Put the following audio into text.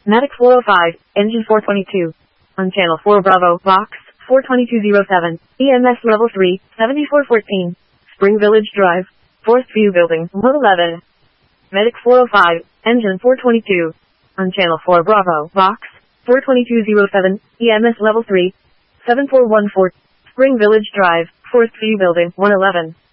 Medic 405, engine 422. On channel 4 Bravo, box 42207, EMS level 3, 7414. Spring Village Drive, Forest View Building, 111. Medic 405, engine 422. On channel 4 Bravo, box 42207, EMS level 3, 7414. Spring Village Drive, Forest View Building, 111.